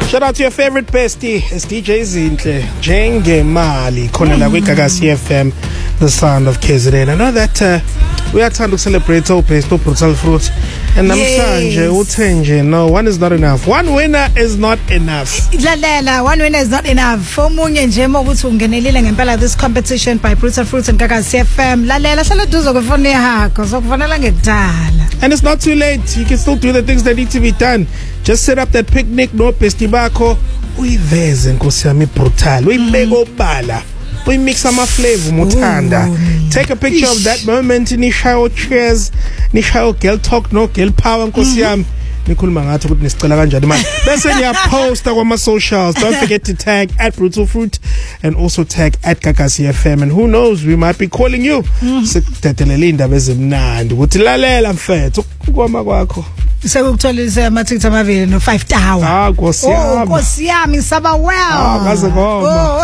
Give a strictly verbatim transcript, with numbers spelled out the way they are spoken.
Shout out to your favorite bestie. It's D J Zinhle. Njengemali. Khona la kwiGagasi F M, the sound of K Z N. I know that uh, we are trying to celebrate our best of Brutal Fruit. And namhlanje uthenje, no, one is not enough. One winner is not enough. Lalela, one winner is not enough. Fomunye nje mokuthi ungenelile ngempela this competition by Brutal Fruit and Gagasi F M. Lalela hlala duzo kufone yakho, sokufonela ngekudala. And it's not too late. You can still do the things that need to be done. Just set up that picnic no bestie bakho. Uyiveze nkosi yami brutal. Uyibeka obala. We mix some flavor muthanda. Take a picture Ish. of that moment. Nishayo cheers, nishayo girl talk no girl power nkosi yami. Nikhuluma ngathi ukuthi nisicela kanjani manje. Bese niya post kwama socials. Don't forget to tag at Brutal Fruit and also tag at Gagasi F M, and who knows, we might be calling you. Sikudedelele indaba ezimnandi ukuthi lalela mfethu kwama kwakho. Sekukutholisa amathikitha amabili no five tower. Ah, nkosi yami. Oh, nkosi yami saba well. Ah, kaze ngoma.